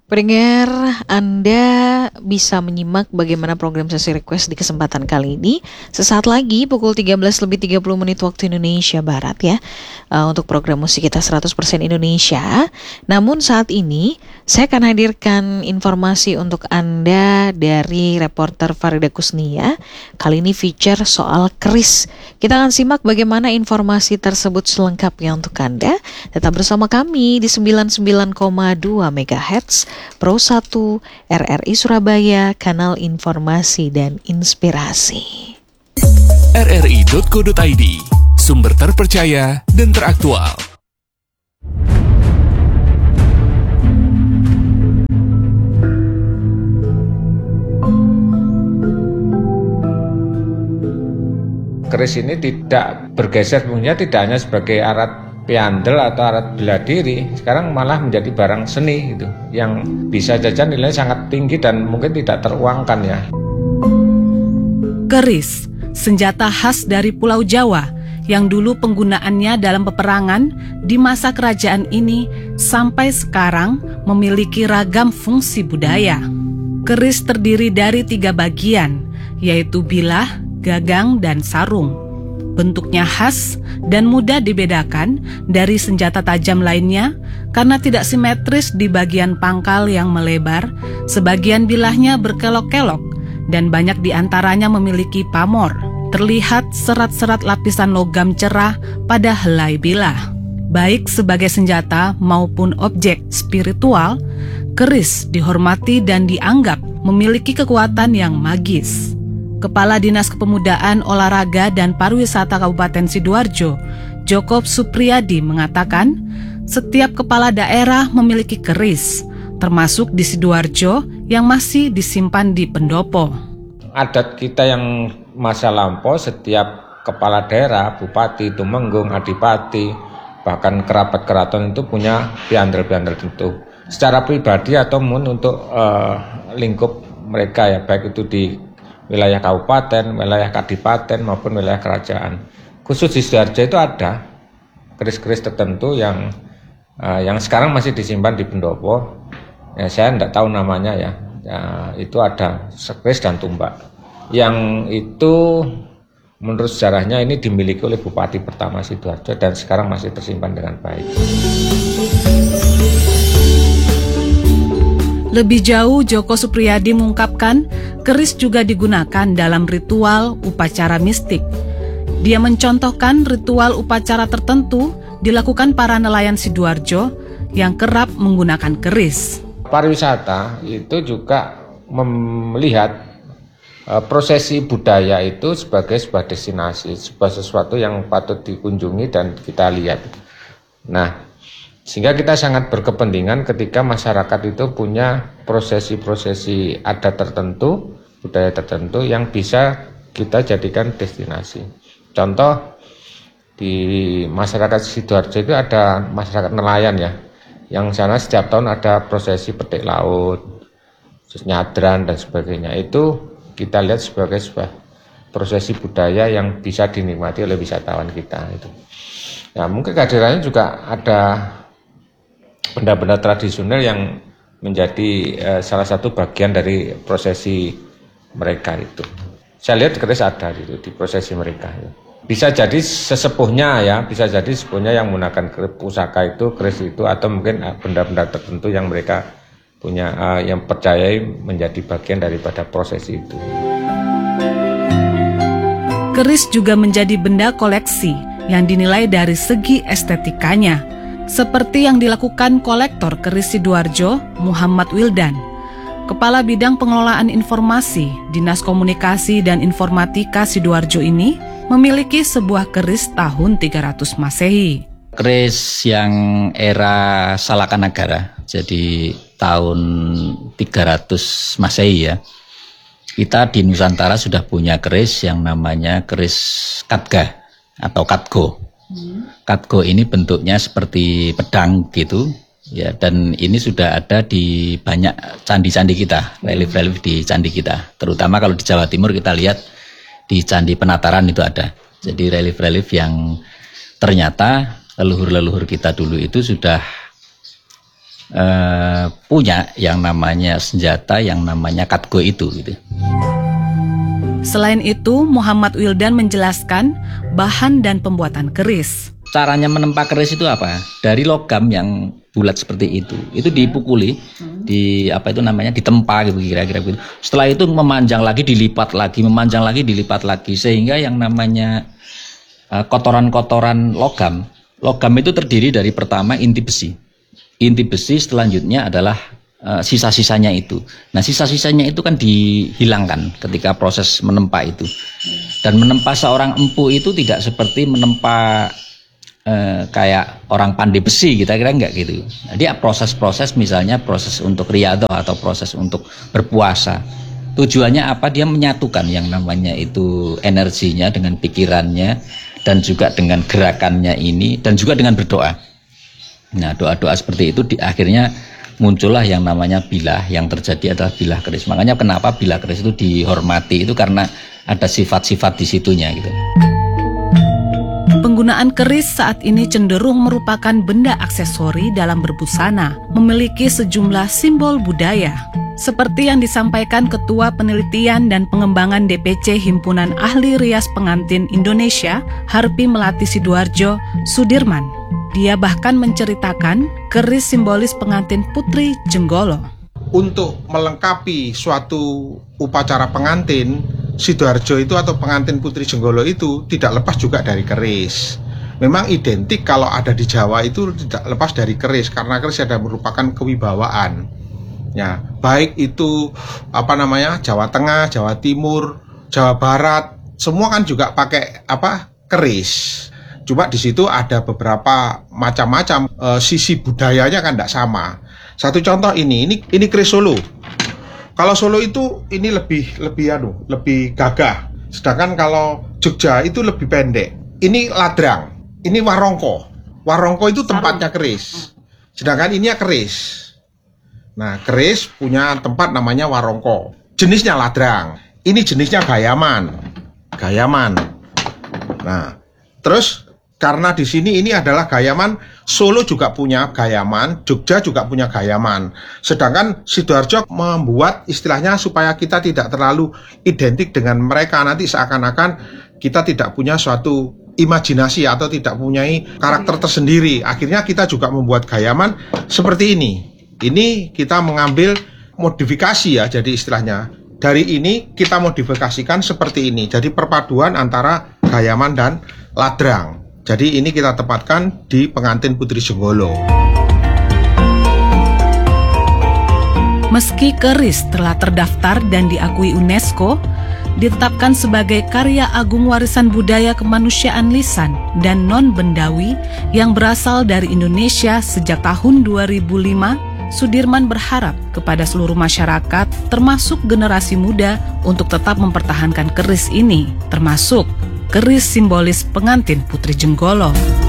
Pendengar, Anda bisa menyimak bagaimana program sesi request di kesempatan kali ini sesaat lagi pukul 13:30 waktu Indonesia Barat ya, untuk program musik kita 100% Indonesia. Namun saat ini saya akan hadirkan informasi untuk Anda dari reporter Farida Kusnia. Kali ini feature soal keris. Kita akan simak bagaimana informasi tersebut selengkapnya untuk Anda. Tetap bersama kami di 99,2 MHz Pro 1 RRI Surabaya, kanal informasi dan inspirasi. rri.co.id, sumber terpercaya dan teraktual. Keris ini tidak bergeser fungsinya, tidak hanya sebagai alat piandel atau alat bela diri, sekarang malah menjadi barang seni gitu, yang bisa jajan nilainya sangat tinggi dan mungkin tidak teruangkan ya. Keris, senjata khas dari Pulau Jawa yang dulu penggunaannya dalam peperangan di masa kerajaan ini sampai sekarang memiliki ragam fungsi budaya. Keris terdiri dari 3 bagian, yaitu bilah, gagang, dan sarung. Bentuknya khas dan mudah dibedakan dari senjata tajam lainnya karena tidak simetris di bagian pangkal yang melebar, sebagian bilahnya berkelok-kelok, dan banyak di antaranya memiliki pamor. Terlihat serat-serat lapisan logam cerah pada helai bilah. Baik sebagai senjata maupun objek spiritual, keris dihormati dan dianggap memiliki kekuatan yang magis. Kepala Dinas Kepemudaan, Olahraga, dan Pariwisata Kabupaten Sidoarjo, Joko Supriyadi, mengatakan setiap kepala daerah memiliki keris, termasuk di Sidoarjo yang masih disimpan di pendopo. Adat kita yang masa lampau, setiap kepala daerah, bupati, tumenggung, adipati, bahkan kerabat keraton itu punya piandel-piandel tentu. Secara pribadi atau untuk lingkup mereka ya, baik itu di wilayah kabupaten, wilayah kadipaten maupun wilayah kerajaan. Khusus di Sidoarjo itu ada keris-keris tertentu yang sekarang masih disimpan di pendopo. Ya, saya tidak tahu namanya ya. Itu ada keris dan tumbak. Yang itu menurut sejarahnya ini dimiliki oleh Bupati pertama Sidoarjo dan sekarang masih tersimpan dengan baik. Lebih jauh, Joko Supriyadi mengungkapkan keris juga digunakan dalam ritual upacara mistik. Dia mencontohkan ritual upacara tertentu dilakukan para nelayan Sidoarjo yang kerap menggunakan keris. Pariwisata itu juga melihat prosesi budaya itu sebagai sebuah destinasi, sebuah sesuatu yang patut dikunjungi dan kita lihat. Nah, sehingga kita sangat berkepentingan ketika masyarakat itu punya prosesi-prosesi adat tertentu, budaya tertentu yang bisa kita jadikan destinasi. Contoh, di masyarakat Sidoarjo itu ada masyarakat nelayan ya, yang sana setiap tahun ada prosesi petik laut, terus nyadran dan sebagainya. Itu kita lihat sebagai sebuah prosesi budaya yang bisa dinikmati oleh wisatawan kita itu. Ya, mungkin kehadirannya juga ada benda-benda tradisional yang menjadi salah satu bagian dari prosesi mereka itu. Saya lihat keris ada di prosesi mereka. Bisa jadi sesepuhnya ya, bisa jadi sesepuhnya yang menggunakan pusaka itu, keris itu, atau mungkin benda-benda tertentu yang mereka punya, yang percayai menjadi bagian daripada prosesi itu. Keris juga menjadi benda koleksi yang dinilai dari segi estetikanya, seperti yang dilakukan kolektor keris Sidoarjo, Muhammad Wildan. Kepala Bidang Pengelolaan Informasi Dinas Komunikasi dan Informatika Sidoarjo ini memiliki sebuah keris tahun 300 Masehi. Keris yang era Salakanagara, jadi tahun 300 Masehi ya. Kita di Nusantara sudah punya keris yang namanya keris Katga atau Katgo. Katgo ini bentuknya seperti pedang gitu ya, dan ini sudah ada di banyak candi-candi kita, relief-relief di candi kita. Terutama kalau di Jawa Timur kita lihat di Candi Penataran itu ada. Jadi relief-relief yang ternyata leluhur-leluhur kita dulu itu sudah punya yang namanya senjata, yang namanya katgo itu gitu. Selain itu, Muhammad Wildan menjelaskan bahan dan pembuatan keris. Caranya menempa keris itu apa? Dari logam yang bulat seperti itu dipukuli, ditempa gitu kira-kira gitu. Setelah itu memanjang lagi, dilipat lagi, memanjang lagi, dilipat lagi, sehingga yang namanya kotoran-kotoran logam itu terdiri dari pertama inti besi. Inti besi selanjutnya adalah sisa-sisanya itu. Nah, sisa-sisanya itu kan dihilangkan ketika proses menempa itu. Dan menempa seorang empu itu tidak seperti menempa kayak orang pandai besi, kita kira enggak gitu. Jadi proses-proses, misalnya proses untuk riyadhah atau proses untuk berpuasa, tujuannya apa? Dia menyatukan yang namanya itu energinya dengan pikirannya, dan juga dengan gerakannya ini, dan juga dengan berdoa. Nah, doa-doa seperti itu akhirnya muncullah yang namanya bilah. Yang terjadi adalah bilah keris. Makanya kenapa bilah keris itu dihormati, itu karena ada sifat-sifat di situnya gitu. Penggunaan keris saat ini cenderung merupakan benda aksesori dalam berbusana, memiliki sejumlah simbol budaya. Seperti yang disampaikan Ketua Penelitian dan Pengembangan DPC Himpunan Ahli Rias Pengantin Indonesia, Harpi Melati Sidoarjo, Sudirman. Dia bahkan menceritakan keris simbolis pengantin Putri Jenggolo. Untuk melengkapi suatu upacara pengantin, Sidoarjo itu atau pengantin Putri Jenggolo itu tidak lepas juga dari keris. Memang identik kalau ada di Jawa itu tidak lepas dari keris, karena keris ada merupakan kewibawaan. Ya, baik itu Jawa Tengah, Jawa Timur, Jawa Barat, semua kan juga pakai keris. Cuma di situ ada beberapa macam-macam sisi budayanya kan tidak sama. Satu contoh ini keris Solo. Kalau Solo itu ini lebih gagah. Sedangkan kalau Jogja itu lebih pendek. Ini ladrang, ini warongko. Warongko itu tempatnya keris. Sedangkan ini keris. Nah, keris punya tempat namanya warongko. Jenisnya ladrang. Ini jenisnya gayaman. Nah, terus karena di sini ini adalah gayaman, Solo juga punya gayaman, Jogja juga punya gayaman. Sedangkan Sidoarjo membuat istilahnya supaya kita tidak terlalu identik dengan mereka, nanti seakan-akan kita tidak punya suatu imajinasi atau tidak mempunyai karakter tersendiri. Akhirnya kita juga membuat gayaman seperti ini. Ini kita mengambil modifikasi ya, jadi istilahnya. Dari ini kita modifikasikan seperti ini. Jadi perpaduan antara gayaman dan ladrang. Jadi ini kita tempatkan di pengantin Putri Jenggolo. Meski keris telah terdaftar dan diakui UNESCO, ditetapkan sebagai karya agung warisan budaya kemanusiaan lisan dan non-bendawi yang berasal dari Indonesia sejak tahun 2005, Sudirman berharap kepada seluruh masyarakat, termasuk generasi muda, untuk tetap mempertahankan keris ini, termasuk keris simbolis pengantin Putri Jenggolo.